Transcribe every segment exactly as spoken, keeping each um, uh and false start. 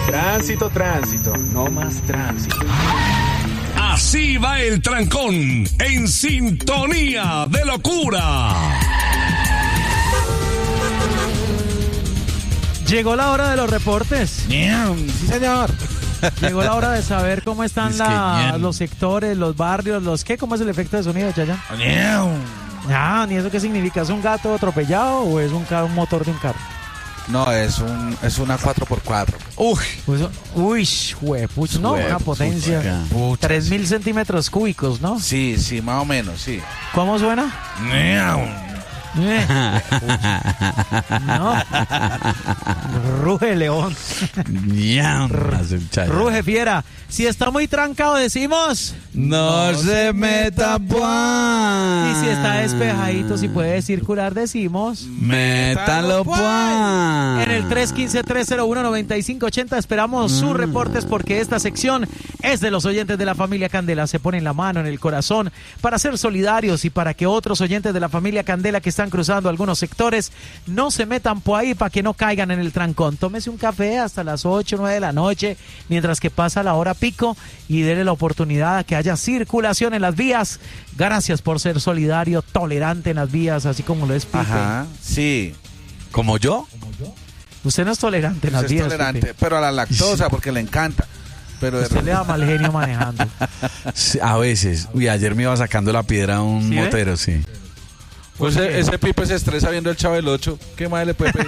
Tránsito, tránsito, no más tránsito. Así va el trancón, en sintonía de locura. Llegó la hora de los reportes. Sí, señor. Llegó la hora de saber cómo están Es que, la, ñam. los sectores, los barrios, los qué, cómo es el efecto de sonido, Chaya. Ah, ¿ni eso qué significa? ¿Es un gato atropellado o es un, ca- un motor de un carro? No, es un es una cuatro por cuatro. Uy, pues, uy, juepuch, no, una potencia. Pucha. Tres mil centímetros cúbicos, ¿no? Sí, sí, más o menos, sí. ¿Cómo suena? Eh, no. Ruge león. Ruge fiera. Si está muy trancado, decimos. No se meta, pues. Y si está despejadito, si puede circular, decimos. Métalo, pues. En el tres uno cinco, tres cero uno, nueve cinco ocho cero esperamos sus reportes porque esta sección es de los oyentes de la familia Candela. Se ponen la mano en el corazón para ser solidarios y para que otros oyentes de la familia Candela que están cruzando algunos sectores no se metan por ahí para que no caigan en el trancón. Tómese un café hasta las ocho, nueve de la noche mientras que pasa la hora pico y déle la oportunidad a que haya circulación en las vías. Gracias por ser solidario, tolerante en las vías, así como lo es Pipe. Ajá, sí. ¿Como yo? Usted no es tolerante en las Usted es vías, tolerante, Pipe. pero a la lactosa porque le encanta. Pero de Usted le da mal genio manejando. Sí, a veces. Uy, ayer me iba sacando la piedra a un ¿Sí ve? motero, sí. Pues ese, ese Pipe se estresa viendo el Chavo del ocho. ¿Qué más le puede pedir?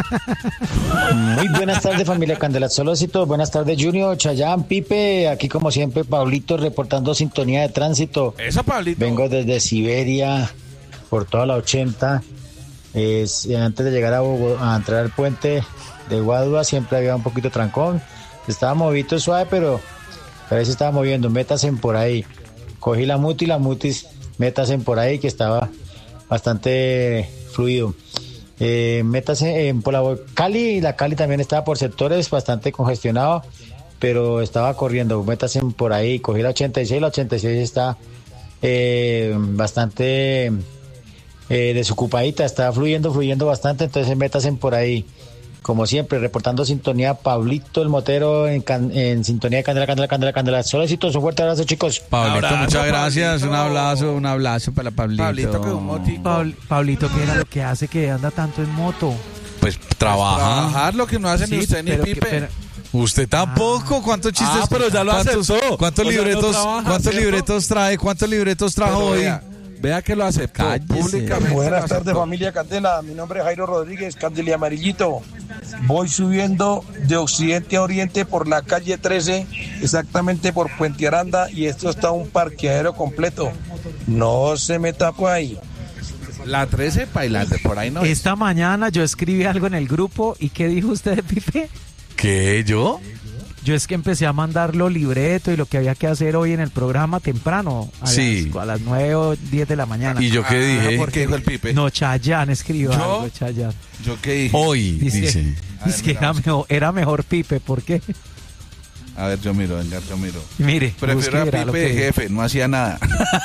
Muy buenas tardes, familia Candela Solócito. Buenas tardes, Junior, Chayán, Pipe. Aquí, como siempre, Pablito reportando sintonía de tránsito. Eso, Pablito. Vengo desde Siberia por toda la ochenta. Es, antes de llegar a, Bogo- a entrar al puente de Guadua, siempre había un poquito de trancón. Estaba movido suave, pero a veces estaba moviendo. Métasen por ahí. Cogí la muti y la mutis, métasen por ahí, que estaba bastante fluido. Eh, métase en por la Cali, la Cali también estaba por sectores bastante congestionado, pero estaba corriendo. Métase por ahí, cogí la ochenta y seis, la ochenta y seis está eh, bastante eh, desocupadita, está fluyendo, fluyendo bastante, entonces métase por ahí. Como siempre, reportando sintonía, Pablito el Motero en, can, en sintonía de Candela, Candela, Candela, Candela. Solicito un fuerte abrazo, chicos. Pablito, Abrazo, muchas gracias. Pablito. Un abrazo, un abrazo para Pablito. Pablito, que un motico. Pabl- Pablito, ¿qué era lo que hace que anda tanto en moto? Pues trabaja. Trabajar lo que no hace ni Sí, usted ni pero que- Pipe. pero- Usted tampoco. ¿Cuántos chistes? Ah, pero ya lo ¿Cuántos, aceptó. ¿Cuántos O sea, no libretos? trabaja, ¿Cuántos ¿cierto? libretos trae? ¿Cuántos libretos trajo Pero hoy? vea, vea que lo aceptó Cállese. públicamente. Buenas lo tardes, aceptó. familia Candela. Mi nombre es Jairo Rodríguez, Candela y Amarillito. Voy subiendo de occidente a oriente por la calle trece, exactamente por Puente Aranda, y esto está un parqueadero completo. No se meta por ahí. La trece bailante, por ahí no es. Esta mañana yo escribí algo en el grupo y ¿qué dijo usted, Pipe? ¿Qué? ¿Yo? Yo es que empecé a mandar los libretos y lo que había que hacer hoy en el programa temprano, a, Sí. las, a las nueve o diez de la mañana. ¿Y yo qué Ah, dije? ¿por qué dijo el Pipe? No, Chayán escribió ¿Yo? algo, Chayán. ¿Yo qué dije? Hoy, Dice, dice. A ver, dice que era miramos. mejor, era mejor Pipe, ¿por qué? A ver, yo miro, venga, yo miro. Mire, Prefiero busque, a verá lo Pipe que de dijo. jefe, no hacía nada.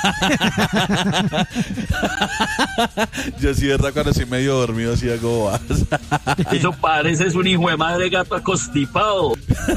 Yo sí, verdad, cuando estoy medio dormido, así hago vas. Eso parece es un hijo de madre gato acostipado.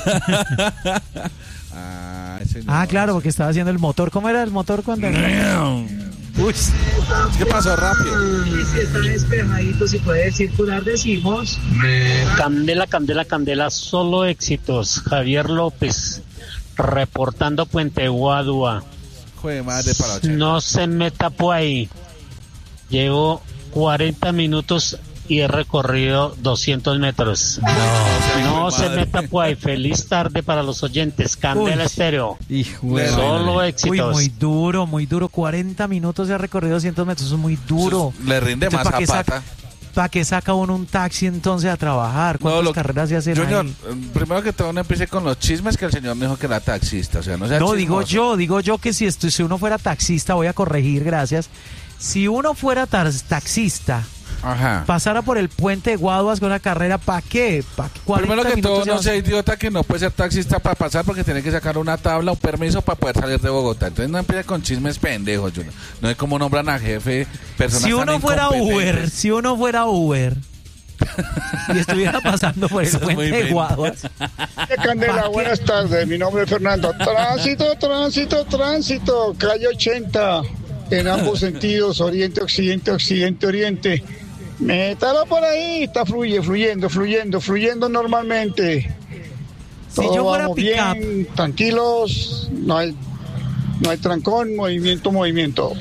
Ah, ese no. Ah, claro, porque estaba haciendo el motor. ¿Cómo era el motor cuando...? Uy, Es que pasó rápido. si está despejadito, si puede circular, decimos. Candela, Candela, Candela, solo éxitos. Javier López, reportando Puente Guadua. Joder, madre para ochenta. No se meta por ahí. Llevo cuarenta minutos y he recorrido doscientos metros. No, se madre. meta por ahí. Feliz tarde para los oyentes. Candela Uy. Estéreo. Hijo de Solo madre. Uy, éxitos. muy duro, muy duro. cuarenta minutos de recorrido, doscientos metros, eso es muy duro. Le rinde Entonces, más ¿para qué Zapata. saca- ¿Para qué saca uno un taxi entonces a trabajar? ¿Cuántas lo- carreras se hacen Junior, ahí? eh, primero que todo no empiece con los chismes que el señor me dijo que era taxista. O sea, no sea No, digo chismoso. yo, digo yo que si, esto, si uno fuera taxista, voy a corregir, gracias. Si uno fuera tar- taxista, Ajá. pasara por el puente de Guaduas con una carrera, ¿para qué? ¿Pa qué? cuarenta Primero que todo, minutos no ya- sea idiota que no puede ser taxista para pasar porque tiene que sacar una tabla, un permiso para poder salir de Bogotá. Entonces no empiece con chismes pendejos, Junior. No es como nombran a jefe, personas Si tan uno fuera Uber, incompetentes. si uno fuera Uber, y estuviera pasando por el Eso es muy puente de bien. Guaduas. Candela, buenas tardes. Mi nombre es Fernando. Tránsito, tránsito, tránsito. Calle ochenta. En ambos sentidos, oriente, occidente, occidente, oriente. Métalo por ahí. Está fluye, fluyendo, fluyendo, fluyendo normalmente. Si Todo yo fuera vamos pick-up, bien, tranquilos. No hay, no hay trancón, movimiento, movimiento.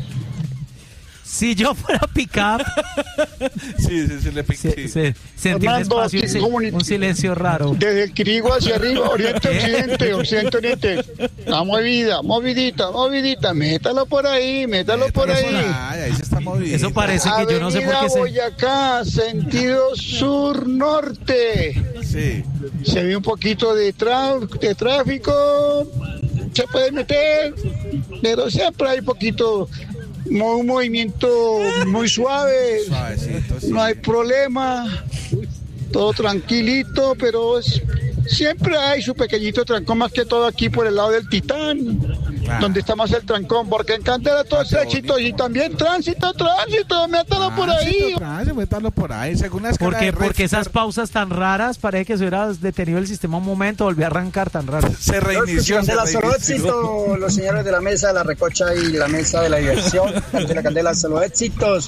si yo fuera pick-up, Sí, sí, sí, le piqué. se, se, sentí un Fernando, espacio, un, aquí, si- comuni- un silencio raro. Desde el Quirigua hacia arriba, oriente, occidente, occidente, oriente. La movida, movidita, movidita. Métalo por ahí, métalo por ahí. Ay, ahí se está moviendo. Eso parece que yo no sé por Avenida qué se... Boyacá, sentido sur-norte. Sí. Se ve un poquito de, tra- de tráfico, se puede meter, pero siempre hay poquito, mo- un movimiento muy suave, Suavecito, sí. no hay problema, todo tranquilito, pero es- siempre hay su pequeñito trancón, más que todo aquí por el lado del Titán, Claro. donde está más el trancón, porque en Candela todo es éxito y también tránsito, tránsito, métalo por ahí. Tránsito, tránsito, métalo por ahí, según la escala Porque, de porque Richter, esas pausas tan raras, parece que se hubiera detenido el sistema un momento, volvió a arrancar tan raro. se reinició. se Candela, solo reinició. éxito, los señores de la mesa de la recocha y la mesa de la diversión. Candela, Candela, solo éxitos.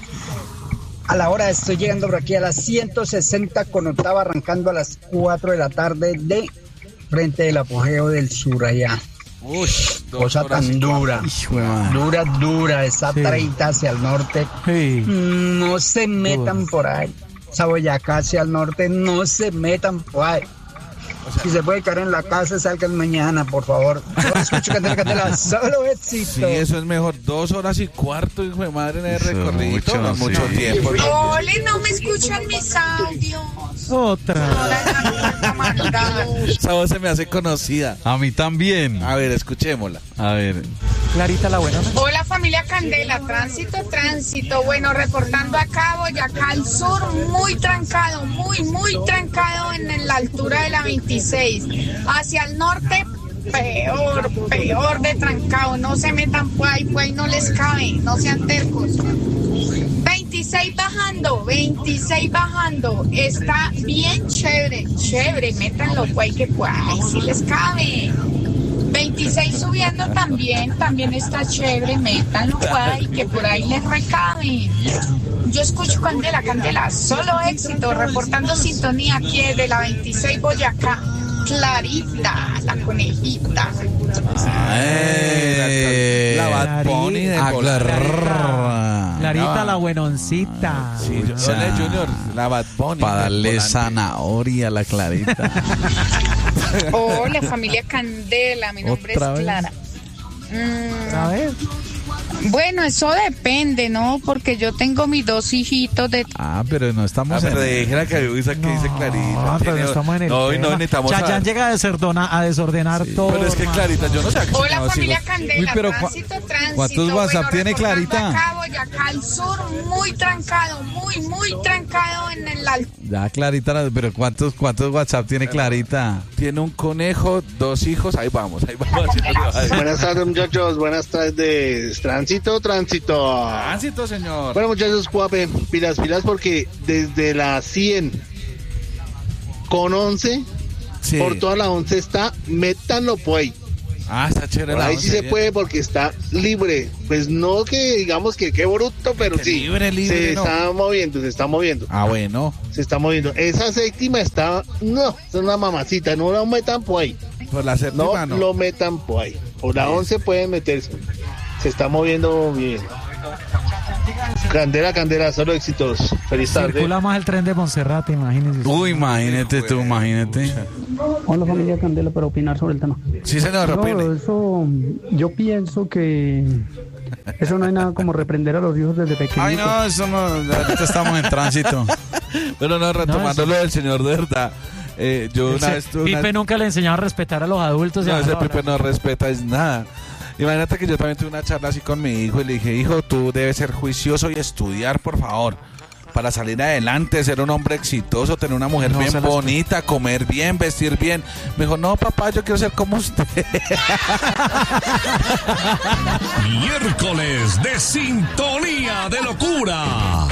A la hora estoy llegando por aquí a las ciento sesenta con octava, arrancando a las cuatro de la tarde de frente del apogeo del sur allá. Uy, dos Cosa horas y tan cuatro. dura, Hijo de madre. dura, dura, está Sí. treinta hacia el norte. Sí. No se metan por ahí. Saboyacá hacia el norte, no se metan por ahí. Si se puede caer en la casa, salgan mañana, por favor. Yo escucho Candela, Candela, solo éxito. Sí, eso es mejor. Dos horas y cuarto, hijo de madre, en el Eso es recorrido. mucho, no es mucho sí. tiempo. Ole, no me escuchan mis audios. Otra. Ahora ya tanta maldad. Esa voz se me hace conocida. A mí también. A ver, escuchémosla. A ver. Clarita la buena. ¿no? Hola familia Candela, tránsito, tránsito. Bueno, reportando acá Boyacá al sur, muy trancado, muy, muy trancado en, en la altura de la veintiséis. Hacia el norte, peor, peor de trancado. No se metan por ahí, pues ahí no les cabe, no sean tercos. veintiséis bajando, veintiséis bajando. Está bien chévere, chévere. Métanlo, pues que pues ahí sí les cabe. veintiséis subiendo también, también está chévere, métanlo, guay, que por ahí les recabe. Yo escucho Candela, Candela, solo éxito, reportando sintonía aquí de la veintiséis Boyacá. Clarita, la conejita. Ay, La Bad Bunny de aclarar. Clarita la buenoncita. Sí, yo- Escucha. Ole, Junior, la Bad Bunny. Para del darle volante. zanahoria a la Clarita. Hola familia Candela, mi nombre ¿Otra es vez? Clara. Mm, A ver. bueno, eso depende, ¿no? Porque yo tengo mis dos hijitos de... Ah, pero no Ah, estamos pero en... dijera que dice que dice Clarita. No, pero Tiene- no estamos en el No, y tema. no necesitamos Chayanne saber. llega a, desordona- a desordenar todo. Pero es que hermano. Clarita, yo no sé a qué Hola chingados familia sigo. Candela, Uy, pero tránsito, tránsito. ¿cuántos WhatsApp tiene reportando Clarita? Acá, Boyacá al sur, muy trancado, muy, muy trancado en el alto. Ya, Clarita, pero ¿cuántos, cuántos WhatsApp tiene Clarita? Tiene un conejo, dos hijos, ahí vamos, ahí vamos. así no le va a decir. Buenas tardes, muchachos. Buenas tardes. Tránsito, tránsito. Tránsito, señor. Bueno, muchachos, cuape, pilas, pilas, porque desde la cien con once, Sí. por toda la once está, métanlo pues. Ah, está chévere Por la ahí once, sí se bien. puede porque está libre. Pues no que digamos que qué bruto, pero Que sí. libre, libre, se no. está moviendo, se está moviendo. Ah, bueno. Se está moviendo. Esa séptima está, no, es una mamacita, no la metan por ahí. Por la No séptima, no. lo metan por ahí. Por la once pueden meterse. Se está moviendo bien. Candela, Candela, solo éxitos. Feliz tarde. Circula más el tren de Monserrate, imagínense. Uy, imagínate tú, imagínate. Hola familia Candela, para opinar sobre el tema. Sí, señor, opine. No, eso, yo pienso que eso no hay nada como reprender a los hijos desde pequeños. Ay, no, eso no, ahorita estamos en tránsito. Bueno, no, retomando No, lo del señor de verdad. Eh, yo una Ese vez tuve una- Pipe nunca le enseñaba a respetar a los adultos. y No, a ese hablar. Pipe no respeta es nada. Imagínate que yo también tuve una charla así con mi hijo y le dije, hijo, tú debes ser juicioso y estudiar, por favor, para salir adelante, ser un hombre exitoso, tener una mujer No bien se las- bonita, comer bien, vestir bien. Me dijo, no, papá, yo quiero ser como usted. Miércoles de Sintonía de Locura.